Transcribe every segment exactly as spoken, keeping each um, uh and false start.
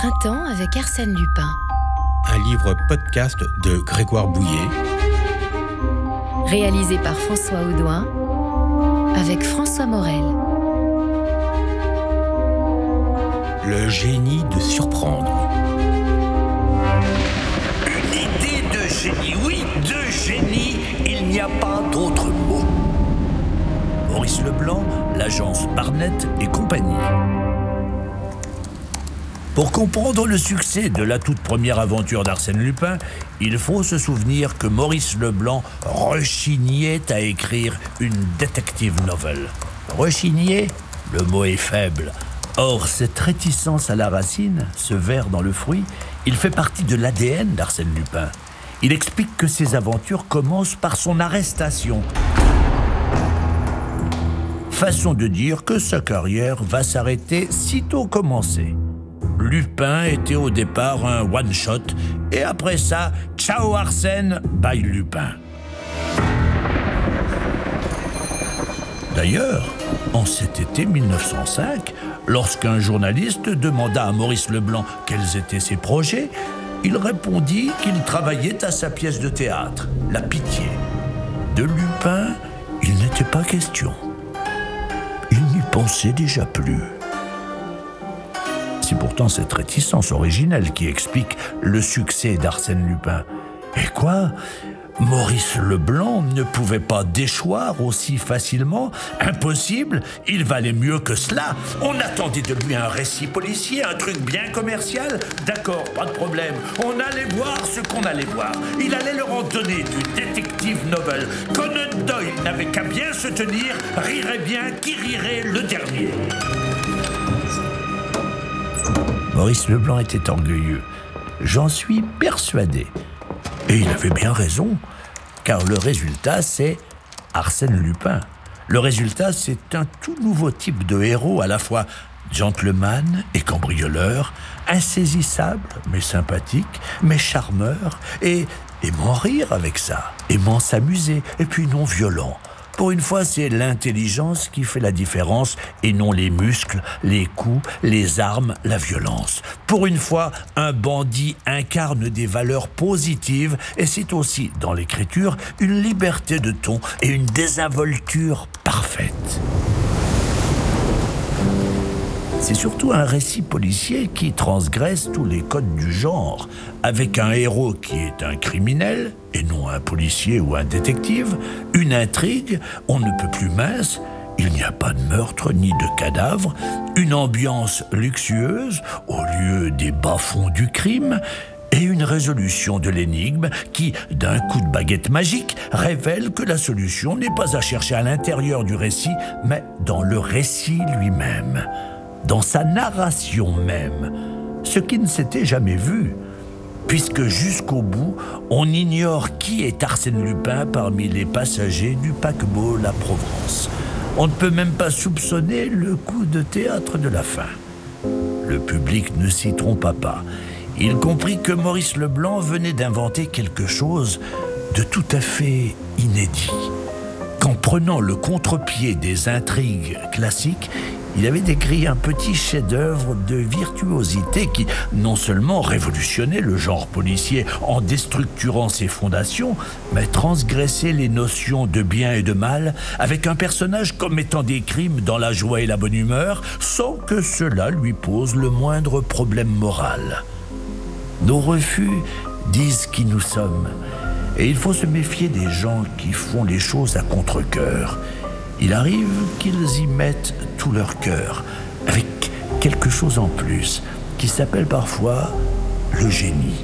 Printemps avec Arsène Lupin. Un livre podcast de Grégoire Bouillet. Réalisé par François Audouin avec François Morel. Le génie de surprendre. Une idée de génie, oui, de génie, il n'y a pas d'autre mot. Maurice Leblanc, l'agence Barnett et compagnie. Pour comprendre le succès de la toute première aventure d'Arsène Lupin, il faut se souvenir que Maurice Leblanc rechignait à écrire une detective novel. Rechigner, le mot est faible. Or, cette réticence à la racine, ce ver dans le fruit, il fait partie de l'A D N d'Arsène Lupin. Il explique que ses aventures commencent par son arrestation. Façon de dire que sa carrière va s'arrêter sitôt commencée. Lupin était au départ un one-shot, et après ça, ciao Arsène, bye Lupin. D'ailleurs, en cet été mille neuf cent cinq, lorsqu'un journaliste demanda à Maurice Leblanc quels étaient ses projets, il répondit qu'il travaillait à sa pièce de théâtre, La Pitié. De Lupin, il n'était pas question. Il n'y pensait déjà plus. C'est pourtant cette réticence originelle qui explique le succès d'Arsène Lupin. Et quoi ? Maurice Leblanc ne pouvait pas déchoir aussi facilement. Impossible, il valait mieux que cela. On attendait de lui un récit policier, un truc bien commercial. D'accord, pas de problème. On allait voir ce qu'on allait voir. Il allait leur en donner du détective novel. Conan Doyle n'avait qu'à bien se tenir, rirait bien, qui rirait le dernier. Maurice Leblanc était orgueilleux. J'en suis persuadé. Et il avait bien raison, car le résultat, c'est Arsène Lupin. Le résultat, c'est un tout nouveau type de héros, à la fois gentleman et cambrioleur, insaisissable mais sympathique, mais charmeur, et aimant rire avec ça, aimant s'amuser, et puis non violent. Pour une fois, c'est l'intelligence qui fait la différence et non les muscles, les coups, les armes, la violence. Pour une fois, un bandit incarne des valeurs positives et c'est aussi, dans l'écriture, une liberté de ton et une désinvolture parfaite. C'est surtout un récit policier qui transgresse tous les codes du genre, avec un héros qui est un criminel, et non un policier ou un détective, une intrigue, on ne peut plus mince, il n'y a pas de meurtre ni de cadavre, une ambiance luxueuse au lieu des bas-fonds du crime, et une résolution de l'énigme qui, d'un coup de baguette magique, révèle que la solution n'est pas à chercher à l'intérieur du récit, mais dans le récit lui-même. Dans sa narration même, ce qui ne s'était jamais vu, puisque jusqu'au bout, on ignore qui est Arsène Lupin parmi les passagers du paquebot La Provence. On ne peut même pas soupçonner le coup de théâtre de la fin. Le public ne s'y trompa pas. Il comprit que Maurice Leblanc venait d'inventer quelque chose de tout à fait inédit. Qu'en prenant le contre-pied des intrigues classiques, il avait décrit un petit chef-d'œuvre de virtuosité qui, non seulement révolutionnait le genre policier en déstructurant ses fondations, mais transgressait les notions de bien et de mal avec un personnage commettant des crimes dans la joie et la bonne humeur, sans que cela lui pose le moindre problème moral. Nos refus disent qui nous sommes, et il faut se méfier des gens qui font les choses à contre-cœur. Il arrive qu'ils y mettent tout leur cœur, avec quelque chose en plus, qui s'appelle parfois le génie.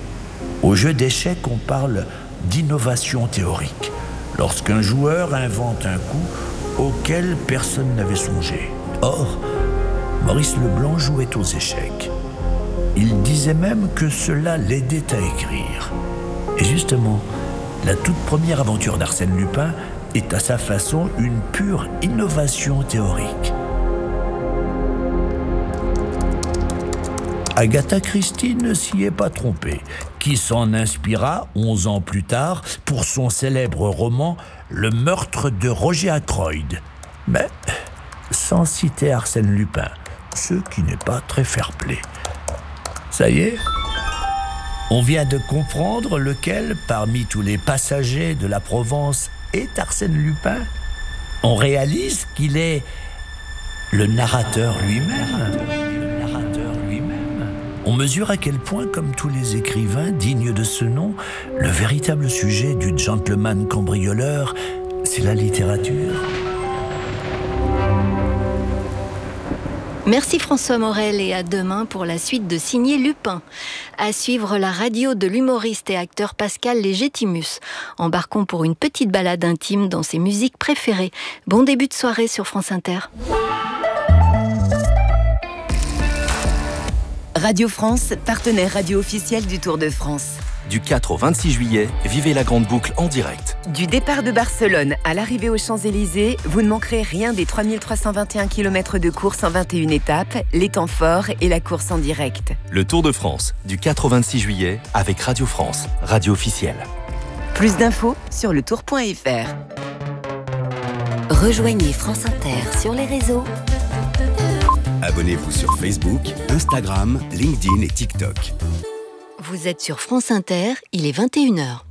Au jeu d'échecs, on parle d'innovation théorique, lorsqu'un joueur invente un coup auquel personne n'avait songé. Or, Maurice Leblanc jouait aux échecs. Il disait même que cela l'aidait à écrire. Et justement, la toute première aventure d'Arsène Lupin est à sa façon une pure innovation théorique. Agatha Christie ne s'y est pas trompée, qui s'en inspira onze ans plus tard pour son célèbre roman « Le meurtre de Roger Ackroyd », mais sans citer Arsène Lupin, ce qui n'est pas très fair-play. Ça y est ? On vient de comprendre lequel, parmi tous les passagers de la Provence, est Arsène Lupin. On réalise qu'il est le narrateur lui-même. Le narrateur lui-même. On mesure à quel point, comme tous les écrivains dignes de ce nom, le véritable sujet du gentleman cambrioleur, c'est la littérature. Merci François Morel et à demain pour la suite de Signé Lupin. À suivre la radio de l'humoriste et acteur Pascal Légitimus. Embarquons pour une petite balade intime dans ses musiques préférées. Bon début de soirée sur France Inter. Radio France, partenaire radio officiel du Tour de France. Du quatre au vingt-six juillet, vivez la grande boucle en direct. Du départ de Barcelone à l'arrivée aux Champs-Élysées, vous ne manquerez rien des trois mille trois cent vingt et un kilomètres de course en vingt et une étapes, les temps forts et la course en direct. Le Tour de France, du quatre au vingt-six juillet, avec Radio France, radio officielle. Plus d'infos sur le tour point f r. Rejoignez France Inter sur les réseaux. Abonnez-vous sur Facebook, Instagram, LinkedIn et TikTok. Vous êtes sur France Inter, il est vingt et une heures.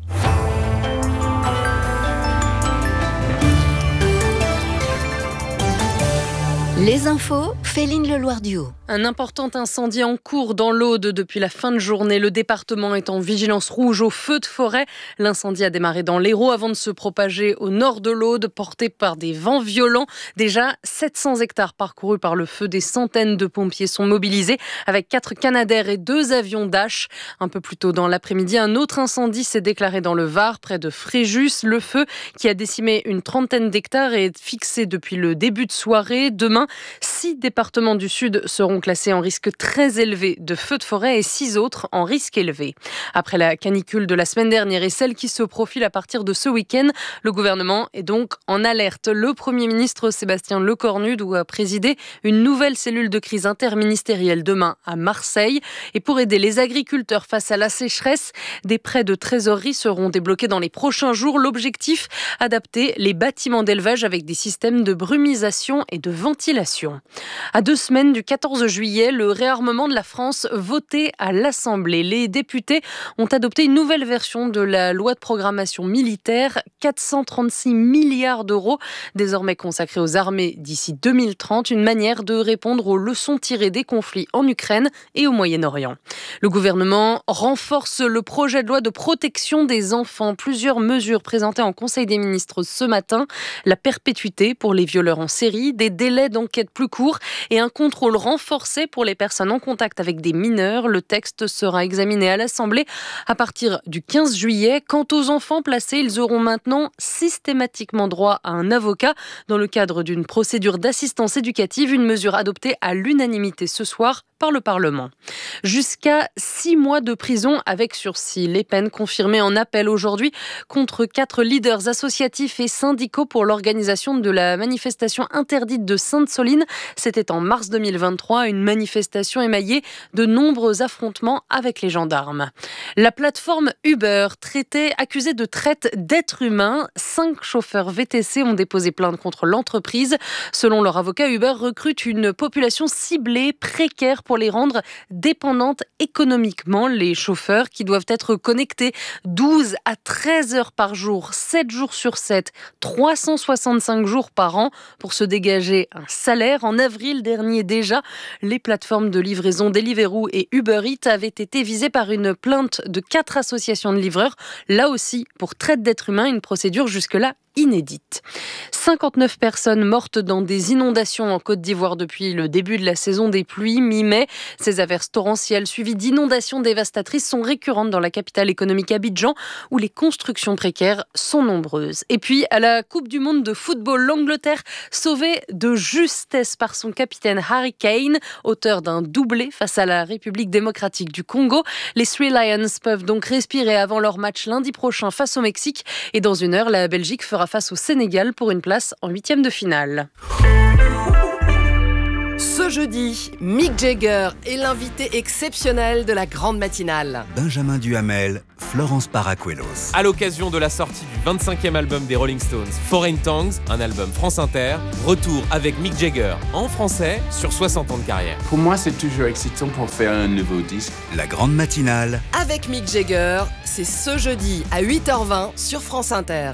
Les infos, Féline Leloir-Duhaut. Un important incendie en cours dans l'Aude depuis la fin de journée. Le département est en vigilance rouge au feu de forêt. L'incendie a démarré dans l'Hérault avant de se propager au nord de l'Aude, porté par des vents violents. Déjà sept cents hectares parcourus par le feu. Des centaines de pompiers sont mobilisés avec quatre Canadair et deux avions Dash. Un peu plus tôt dans l'après-midi, un autre incendie s'est déclaré dans le Var, près de Fréjus. Le feu, qui a décimé une trentaine d'hectares, est fixé depuis le début de soirée. Demain, six départements du Sud seront classés en risque très élevé de feux de forêt et six autres en risque élevé. Après la canicule de la semaine dernière et celle qui se profile à partir de ce week-end, le gouvernement est donc en alerte. Le Premier ministre Sébastien Lecornu doit présider une nouvelle cellule de crise interministérielle demain à Marseille. Et pour aider les agriculteurs face à la sécheresse, des prêts de trésorerie seront débloqués dans les prochains jours. L'objectif, adapter les bâtiments d'élevage avec des systèmes de brumisation et de ventilation. À deux semaines du quatorze juillet, le réarmement de la France voté à l'Assemblée. Les députés ont adopté une nouvelle version de la loi de programmation militaire, quatre cent trente-six milliards d'euros désormais consacrés aux armées d'ici deux mille trente, une manière de répondre aux leçons tirées des conflits en Ukraine et au Moyen-Orient. Le gouvernement renforce le projet de loi de protection des enfants. Plusieurs mesures présentées en Conseil des ministres ce matin, la perpétuité pour les violeurs en série, des délais d'enquête plus courts et un contrôle renforcé pour les personnes en contact avec des mineurs. Le texte sera examiné à l'Assemblée à partir du quinze juillet. Quant aux enfants placés, ils auront maintenant systématiquement droit à un avocat dans le cadre d'une procédure d'assistance éducative, une mesure adoptée à l'unanimité ce soir par le Parlement. Jusqu'à six mois de prison avec sursis. Les peines confirmées en appel aujourd'hui contre quatre leaders associatifs et syndicaux pour l'organisation de la manifestation interdite de Sainte-Soline. C'était en mars deux mille vingt-trois, une manifestation émaillée de nombreux affrontements avec les gendarmes. La plateforme Uber, traitée, accusée de traite d'êtres humains. Cinq chauffeurs V T C ont déposé plainte contre l'entreprise. Selon leur avocat, Uber recrute une population ciblée, précaire, pour les rendre dépendantes économiquement. Les chauffeurs qui doivent être connectés douze à treize heures par jour, sept jours sur sept, trois cent soixante-cinq jours par an pour se dégager un salaire. En avril dernier déjà, les plateformes de livraison Deliveroo et Uber Eats avaient été visées par une plainte de quatre associations de livreurs, là aussi pour traite d'êtres humains, une procédure jusque-là inédite. cinquante-neuf personnes mortes dans des inondations en Côte d'Ivoire depuis le début de la saison des pluies mi-mai. Ces averses torrentielles suivies d'inondations dévastatrices sont récurrentes dans la capitale économique Abidjan, où les constructions précaires sont nombreuses. Et puis, à la Coupe du monde de football, l'Angleterre sauvée de justesse par son capitaine Harry Kane, auteur d'un doublé face à la République démocratique du Congo. Les Three Lions peuvent donc respirer avant leur match lundi prochain face au Mexique. Et dans une heure, la Belgique fera face au Sénégal pour une place en huitième de finale. Ce jeudi, Mick Jagger est l'invité exceptionnel de la grande matinale. Benjamin Duhamel, Florence Paracuelos. À l'occasion de la sortie du vingt-cinquième album des Rolling Stones, Foreign Tongues, un album France Inter, retour avec Mick Jagger en français sur soixante ans de carrière. Pour moi, c'est toujours excitant pour faire un nouveau disque. La grande matinale. Avec Mick Jagger, c'est ce jeudi à huit heures vingt sur France Inter.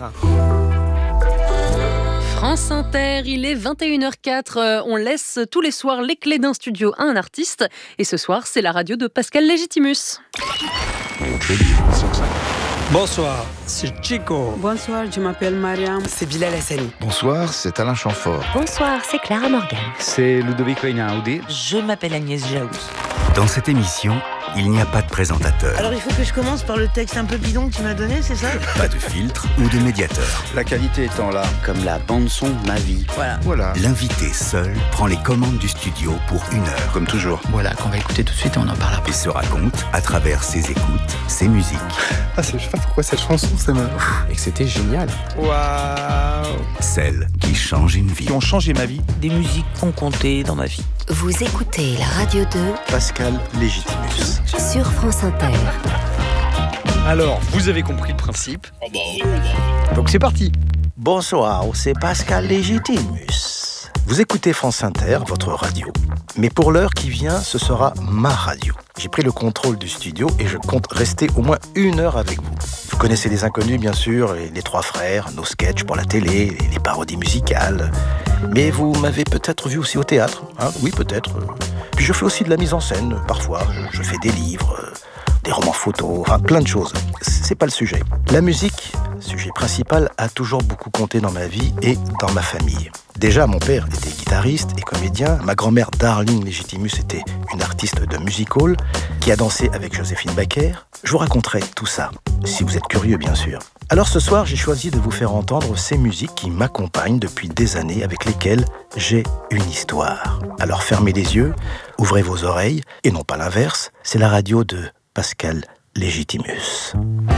France Inter, il est vingt et une heures quatre. Euh, on laisse tous les soirs les clés d'un studio à un artiste. Et ce soir, c'est la radio de Pascal Légitimus. Bonsoir, c'est Chico. Bonsoir, je m'appelle Mariam. C'est Bilal Hassani. Bonsoir, c'est Alain Chamfort. Bonsoir, c'est Clara Morgan. C'est Ludovic Einaudi. Je m'appelle Agnès Jaouz. Dans cette émission, il n'y a pas de présentateur. Alors il faut que je commence par le texte un peu bidon que tu m'as donné, c'est ça? Pas de filtre ou de médiateur. La qualité étant là, comme la bande-son de ma vie. Voilà. voilà. L'invité seul prend les commandes du studio pour une heure. Comme toujours. Voilà, qu'on va écouter tout de suite et on en parle après. Et se raconte à travers ses écoutes, ses musiques. Ah, je sais pas pourquoi cette chanson, ça me... Et que c'était génial. Waouh. Celles qui changent une vie. Qui ont changé ma vie. Des musiques qui ont compté dans ma vie. Vous écoutez la radio de Pascal Légitimus sur France Inter. Alors, vous avez compris le principe. Donc c'est parti. Bonsoir, c'est Pascal Légitimus. Vous écoutez France Inter, votre radio. Mais pour l'heure qui vient, ce sera ma radio. J'ai pris le contrôle du studio et je compte rester au moins une heure avec vous. Vous connaissez Les Inconnus, bien sûr, les, les Trois Frères, nos sketchs pour la télé, les, les parodies musicales. Mais vous m'avez peut-être vu aussi au théâtre, hein? Oui, peut-être. Puis je fais aussi de la mise en scène, parfois. Je, je fais des livres, des romans photos, enfin plein de choses. C'est pas le sujet. La musique, sujet principal, a toujours beaucoup compté dans ma vie et dans ma famille. Déjà, mon père était guitariste et comédien. Ma grand-mère Darling Légitimus était une artiste de music hall qui a dansé avec Joséphine Baker. Je vous raconterai tout ça, si vous êtes curieux, bien sûr. Alors ce soir, j'ai choisi de vous faire entendre ces musiques qui m'accompagnent depuis des années, avec lesquelles j'ai une histoire. Alors fermez les yeux, ouvrez vos oreilles, et non pas l'inverse, c'est la radio de Pascal Légitimus.